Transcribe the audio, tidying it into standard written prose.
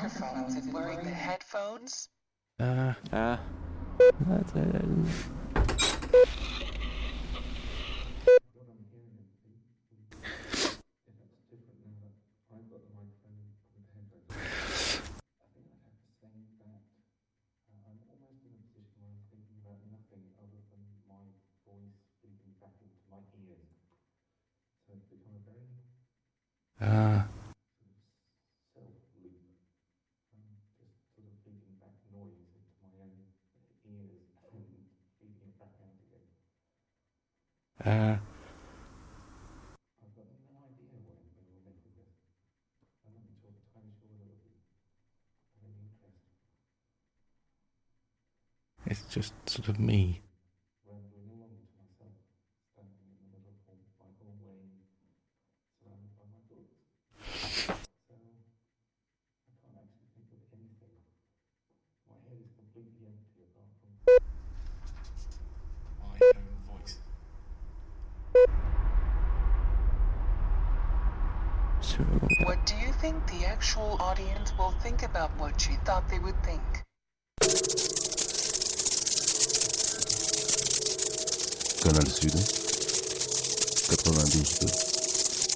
microphones is wearing the headphones? It's just sort of me. What do you think the actual audience will think about what you thought they would think? Canal Sud 92.2